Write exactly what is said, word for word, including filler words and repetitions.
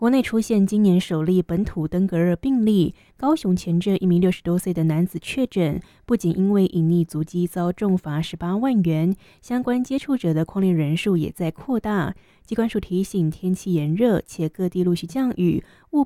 国内出现今年首例本土登革热病例，高雄前镇一名六十多岁的男子确诊，不仅因为隐匿足迹遭重罚十八万元，相关接触者的匡列人数也在扩大。机关署提醒，天气炎热且各地陆续降雨，务